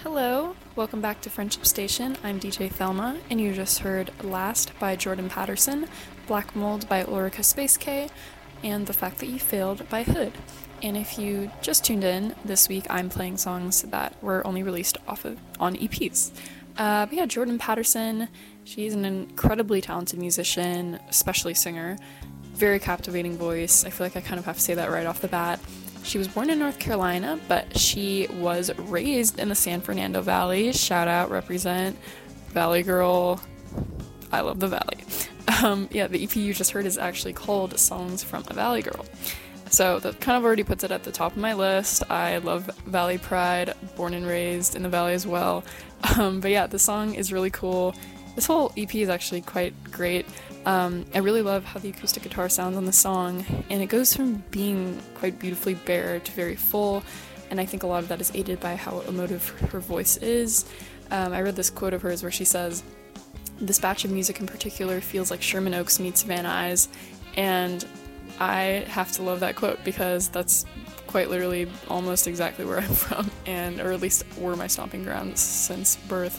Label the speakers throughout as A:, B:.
A: Hello, welcome back to Friendship Station. I'm DJ Thelma, and you just heard Last by Jordan Patterson, Black Mold by Ulrika Space K, and The Fact That You Failed by Hood. And if you just tuned in, this week I'm playing songs that were only released on EPs. But yeah, Jordan Patterson, she's an incredibly talented musician, especially singer. Very captivating voice. I feel like I kind of have to say that right off the bat. She was born in North Carolina, but she was raised in the San Fernando Valley. Shout out, represent, Valley Girl. I love the Valley. The EP you just heard is actually called Songs from a Valley Girl. So that kind of already puts it at the top of my list. I love Valley Pride, born and raised in the Valley as well. But yeah, the song is really cool. This whole EP is actually quite great. I really love how the acoustic guitar sounds on the song, and it goes from being quite beautifully bare to very full, and I think a lot of that is aided by how emotive her voice is. I read this quote of hers where she says, "This batch of music in particular feels like Sherman Oaks meets Van Nuys," and I have to love that quote because that's quite literally almost exactly where I'm from, or at least were my stomping grounds since birth.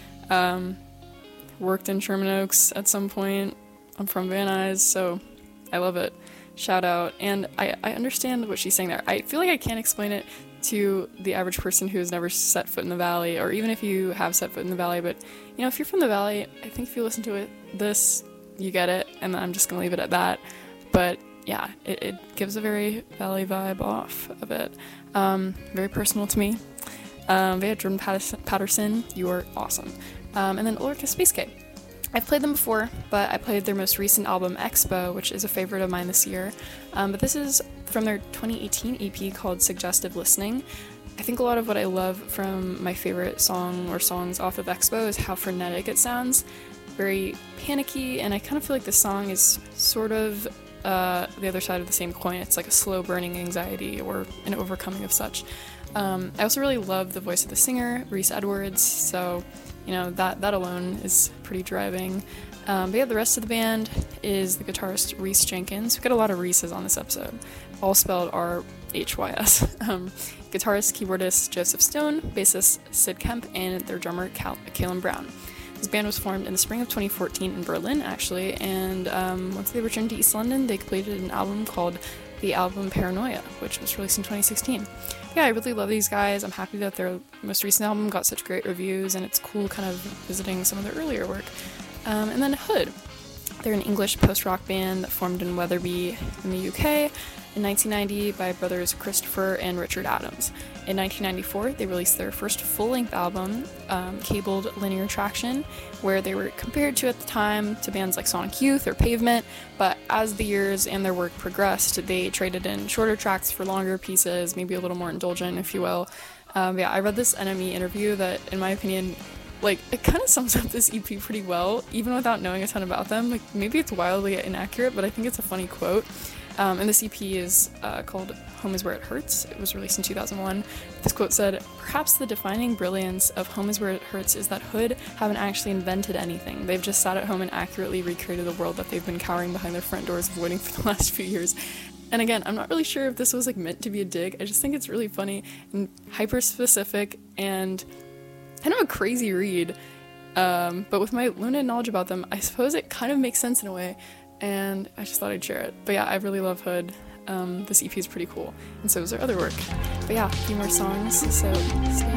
A: Worked in Sherman Oaks at some point. I'm from Van Nuys, so I love it. Shout out. And I understand what she's saying there. I feel like I can't explain it to the average person who has never set foot in the Valley, or even if you have set foot in the Valley, but if you're from the Valley, I think if you listen to this, you get it, and I'm just gonna leave it at that. But yeah, it gives a very Valley vibe off of it. Very personal to me. But yeah, Jordan Patterson, you are awesome. And then Ulrika Space K. I've played them before, but I played their most recent album, Expo, which is a favorite of mine this year. But this is from their 2018 EP called Suggestive Listening. I think a lot of what I love from my favorite song or songs off of Expo is how frenetic it sounds. Very panicky, and I kind of feel like this song is sort of the other side of the same coin. It's like a slow burning anxiety or an overcoming of such. I also really love the voice of the singer, Reese Edwards, so that alone is pretty driving. But yeah, the rest of the band is the guitarist Reese Jenkins. We've got a lot of Reeses on this episode, all spelled R-H-Y-S. Guitarist, keyboardist Joseph Stone, bassist Sid Kemp, and their drummer Calum Brown. This band was formed in the spring of 2014 in Berlin, actually, and once they returned to East London, they completed an album called the album Paranoia, which was released in 2016. Yeah, I really love these guys. I'm happy that their most recent album got such great reviews, and it's cool kind of visiting some of their earlier work. And then Hood. They're an English post-rock band that formed in Wetherby in the UK in 1990 by brothers Christopher and Richard Adams. In 1994, they released their first full-length album, Cabled Linear Traction, where they were compared to, at the time, to bands like Sonic Youth or Pavement, but as the years and their work progressed, they traded in shorter tracks for longer pieces, maybe a little more indulgent, if you will. I read this NME interview that, in my opinion, it kind of sums up this EP pretty well, even without knowing a ton about them. Maybe it's wildly inaccurate, but I think it's a funny quote. And this EP is called Home Is Where It Hurts. It was released in 2001. This quote said, "Perhaps the defining brilliance of Home Is Where It Hurts is that Hood haven't actually invented anything. They've just sat at home and accurately recreated the world that they've been cowering behind their front doors avoiding for the last few years." And again, I'm not really sure if this was meant to be a dig. I just think it's really funny and hyper-specific and kind of a crazy read, but with my limited knowledge about them, I suppose it kind of makes sense in a way, and I just thought I'd share it. But yeah, I really love Hood. This EP is pretty cool, and so is their other work. But yeah, a few more songs, so stay